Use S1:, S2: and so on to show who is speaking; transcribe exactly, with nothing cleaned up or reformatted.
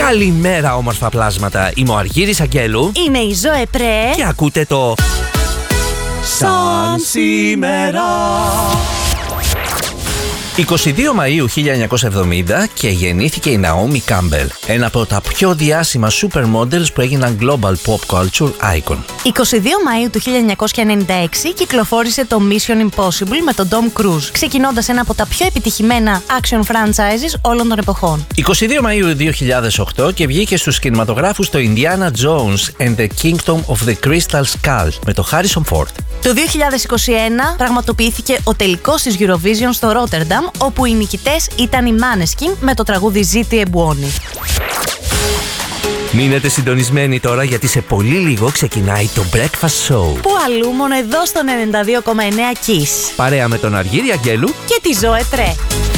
S1: Καλημέρα όμορφα πλάσματα. Είμαι ο Αργύρης Αγγέλου.
S2: Είμαι η Ζωέ Πρέ.
S1: Και ακούτε το Σαν σήμερα. είκοσι δύο Μαΐου χίλια εννιακόσια εβδομήντα και γεννήθηκε η Ναόμι Κάμπελ, ένα από τα πιο διάσημα supermodels που έγιναν global pop culture icon.
S2: είκοσι δύο Μαΐου του χίλια εννιακόσια ενενήντα έξι κυκλοφόρησε το Mission Impossible με τον Tom Cruise, ξεκινώντας ένα από τα πιο επιτυχημένα action franchises όλων των εποχών.
S1: είκοσι δύο Μαΐου δύο χιλιάδες οκτώ και βγήκε στους κινηματογράφους το Indiana Jones and the Kingdom of the Crystal Skull με το Harrison Ford.
S2: Το δύο χιλιάδες είκοσι ένα πραγματοποιήθηκε ο τελικός της Eurovision στο Ρότερνταμ, όπου οι νικητές ήταν οι Måneskin με το τραγούδι Ζήτη Εμπουόνι.
S1: Μείνετε συντονισμένοι τώρα, γιατί σε πολύ λίγο ξεκινάει το Breakfast Show.
S2: Που αλλού μόνο εδώ στον ενενήντα δύο κόμμα εννέα Kiss.
S1: Παρέα με τον Αργύρη Αγγέλου
S2: Και τη Ζωέ Πρέ.